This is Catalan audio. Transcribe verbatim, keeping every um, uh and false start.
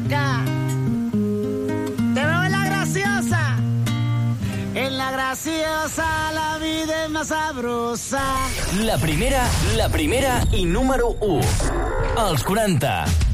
acá. Te veo en la graciosa. En la graciosa la vida és més sabrosa. La primera, la primera i número u. Els quaranta.